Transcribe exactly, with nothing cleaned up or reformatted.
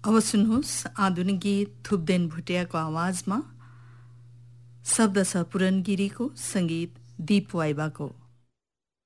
अब सुन्नुहोस् आधुनिक गीत थुप्देन भुटियाको आवाजमा, शब्द छ पुरन गिरीको, संगीत दीप वाइबाको।